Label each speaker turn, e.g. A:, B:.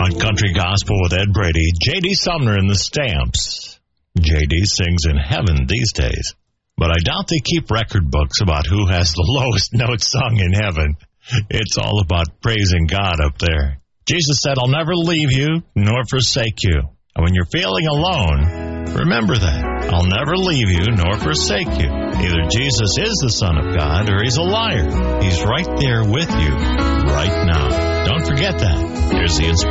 A: on Country Gospel with Ed Brady. J.D. Sumner and the Stamps. J.D. sings in heaven these days, but I doubt they keep record books about who has the lowest note sung in heaven. It's all about praising God up there. Jesus said, I'll never leave you nor forsake you. And when you're feeling alone, remember that. I'll never leave you nor forsake you. Either Jesus is the Son of God or he's a liar. He's right there with you right now. Don't forget that. Here's the inspiration.